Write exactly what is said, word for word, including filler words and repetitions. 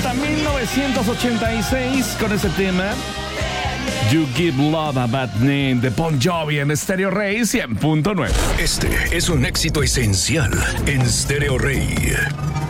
a mil novecientos ochenta y seis con ese tema You Give Love a Bad Name de Bon Jovi en Stereo Rey cien punto nueve. Este es un éxito esencial en Stereo Rey.